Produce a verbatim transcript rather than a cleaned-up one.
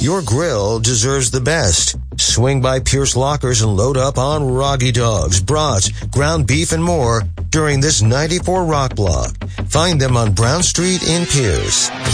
Your grill deserves the best. Swing by Pierce Lockers and load up on Roggy Dogs, brats, ground beef, and more during this ninety-four Rock Block. Find them on Brown Street in Pierce.